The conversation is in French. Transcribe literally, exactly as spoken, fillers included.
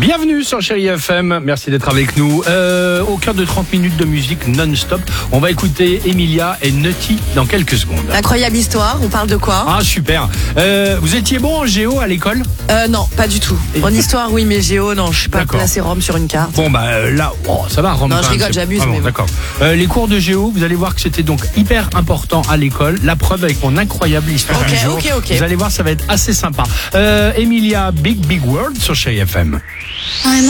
Bienvenue sur Chérie F M, merci d'être avec nous. Euh, au cœur de trente minutes de musique non-stop, on va écouter Emilia et Nutty dans quelques secondes. Incroyable histoire, on parle de quoi? Ah super. Euh, vous étiez bon en géo à l'école? Euh non, pas du tout. En histoire oui, mais géo non, je suis pas D'accord. placé Rome sur une carte. Bon bah euh, là, oh, ça va Rome. Non, quand je même, rigole, c'est- j'abuse, Ah bon, mais bon. d'accord. Euh, les cours de géo, vous allez voir que c'était donc hyper important à l'école. La preuve avec mon incroyable histoire Ok, du jour. ok, ok. Vous allez voir, ça va être assez sympa. Euh, Emilia, Big Big World sur Chérie F M. I'm